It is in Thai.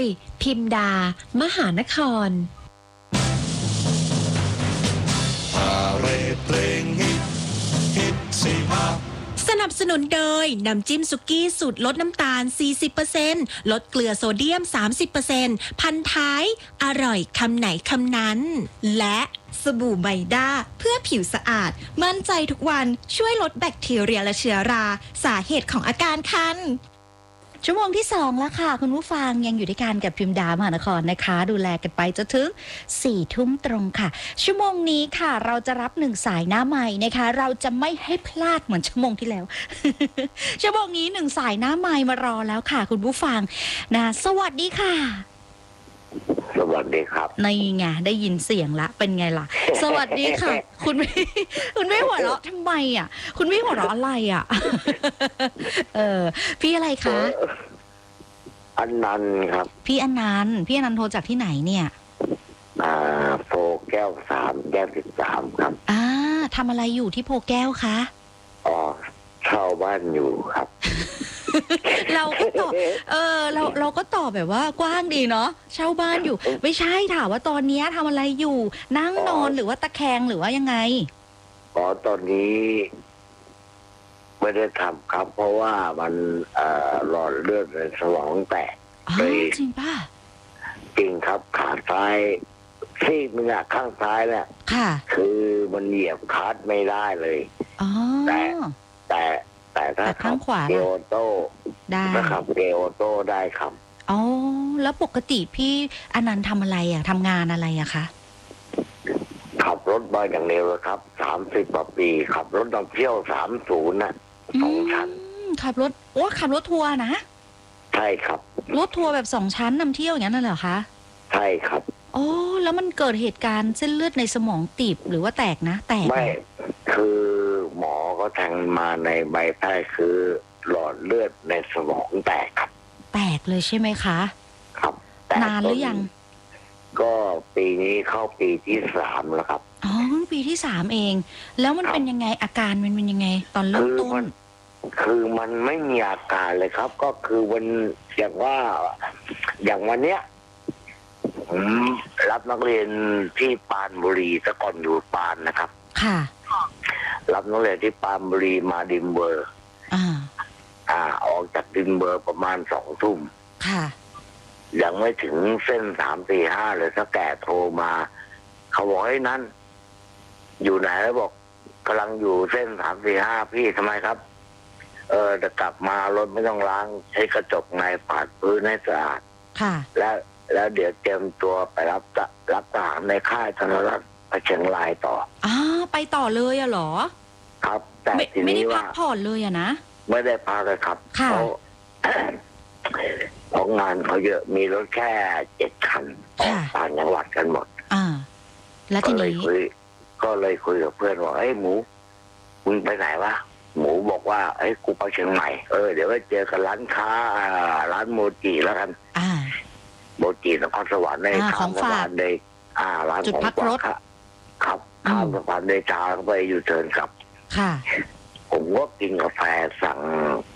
พิมดามหานครสนับสนุนโดยน้ำจิ้มสุกี้สูตรลดน้ำตาล 40% ลดเกลือโซเดียม 30% พันท้ายอร่อยคำไหนคำนั้นและสบู่ไบด้าเพื่อผิวสะอาดมั่นใจทุกวันช่วยลดแบคทีเรียและเชื้อราสาเหตุของอาการคันชั่วโมงที่2แล้วค่ะคุณผู้ฟังยังอยู่ด้วยกันกับพิมดามหานครนะคะดูแลกันไปจนถึง4 ทุ่มตรงค่ะชั่วโมงนี้ค่ะเราจะรับ1สายหน้าใหม่นะคะเราจะไม่ให้พลาดเหมือนชั่วโมงที่แล้ว ชั่วโมงนี้1สายหน้าใหม่มารอแล้วค่ะคุณผู้ฟังนะสวัสดีค่ะสวัสดีครับนี่ไงได้ยินเสียงละเป็นไงล่ะสวัสดีค่ะคุณไม่หัวเราะทำไมอ่ะคุณไม่หัวเราะอะไรอ่ะพี่อะไรคะอนันต์ครับพี่อนันต์โทรจากที่ไหนเนี่ยโพแก้ว3แก้ว13ครับทำอะไรอยู่ที่โพแก้วคะเช่าบ้านอยู่ครับเราก็ตอบเราก็ตอบแบบว่ากว้างดีเนาะเช่าบ้านอยู่ไม่ใช่ถามว่าตอนนี้ทำอะไรอยู่นั่งนอนหรือว่าตะแคงหรือว่ายังไงตอนนี้ไม่ได้ทำครับเพราะว่ามันหลอดเลือดในสมองแตกจริงป่ะจริงครับขาซ้ายซีกมันข้างซ้ายเนี่ยคือมันเหยียบคลัตช์ไม่ได้เลยแต่ถ้าข้างขวาเกียร์ออโต้ได้ถ้าขับเกียร์ออโต้ได้ครับแล้วปกติพี่อนันต์ทำอะไรอ่ะทำงานอะไรอะคะขับรถมาอย่างเร็วเลยครับ30 กว่าปีขับรถนำเที่ยว30นะ2 ชั้นขับรถทัวร์นะใช่ครับรถทัวร์แบบ2 ชั้นนำเที่ยวอย่างนั้นเหรอคะใช่ครับแล้วมันเกิดเหตุการณ์เส้นเลือดในสมองตีบหรือว่าแตกนะแตกไม่คือหมอก็แทงมาในใบแพทย์คือหลอดเลือดในสมองแตกครับแตกเลยใช่ไหมคะครับนานหรือยังก็ปีนี้เข้าปีที่3แล้วครับปีที่3เองแล้วมันเป็นยังไงอาการมันเป็นยังไงตอนเริ่มต้นคือมันไม่มีอาการเลยครับก็คือวันอย่างวันเนี้ยผมรับนักเรียนที่ปรานบุรีแต่ก่อนอยู่ปรานนะครับค่ะรับนักเรียนที่ปรานบุรีมาดินเบอร์ออกจากดินเบอร์ประมาณ2 ทุ่มค่ะยังไม่ถึงเส้น345เลยถ้าแก่โทรมาเขาบอกให้นั้นอยู่ไหนแล้วบอกกำลังอยู่เส้น345พี่ทำไมครับจะกลับมารถไม่ต้องล้างใช้กระจกในปาดพื้นให้สะอาดค่ะแล้วเดี๋ยวเตรียมตัวไปรับทหารในค่ายธนรัฐไปเชียงรายต่อไปต่อเลยอะเหรอครับแต่ทีนี้ว่าไม่ได้พักผ่อนเลยอะนะไม่ได้พักเลยครับของงานเขาเยอะมีรถแค่7 คันออกต่างจังหวัดกันหมดแล้วทีนี้ก็เลยคุยกับเพื่อนว่าเฮ้ยหมูมึงไปไหนวะหมูบอกว่าเฮ้ยกูไปเชียงใหม่เดี๋ยวไปเจอกันร้านค้าร้านโมจิแล้วกันโมจินครสวรรค์ในข้ามสะพานเลยร้านของฝากครับข้ามสะพานเดชาเข้าไปอยู่เทิร์นกลับค่ะผมก็กินกาแฟสั่ง